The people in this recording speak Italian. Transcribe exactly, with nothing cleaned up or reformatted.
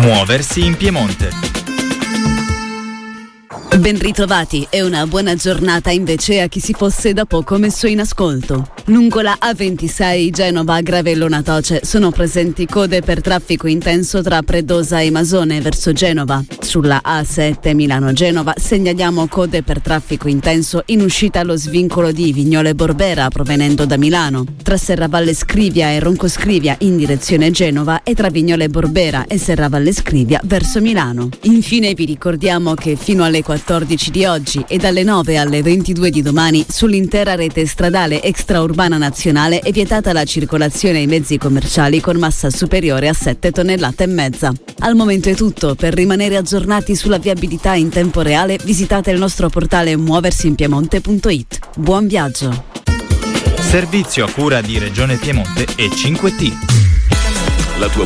Muoversi in Piemonte. Ben ritrovati e una buona giornata invece a chi si fosse da poco messo in ascolto. Lungo la A ventisei Genova-Gravellona Toce sono presenti code per traffico intenso tra Predosa e Masone verso Genova. Sulla A sette Milano-Genova segnaliamo code per traffico intenso in uscita allo svincolo di Vignole Borbera provenendo da Milano. Tra Serravalle Scrivia e Ronco Scrivia in direzione Genova e tra Vignole Borbera e Serravalle Scrivia verso Milano. Infine vi ricordiamo che fino alle quattordici di oggi e dalle nove alle ventidue di domani sull'intera rete stradale extraurbana nazionale è vietata la circolazione ai mezzi commerciali con massa superiore a sette tonnellate e mezza. Al momento è tutto. Per rimanere aggiornati sulla viabilità in tempo reale visitate il nostro portale muoversi in piemonte punto it. Buon viaggio. Servizio a cura di Regione Piemonte e cinque T. La tua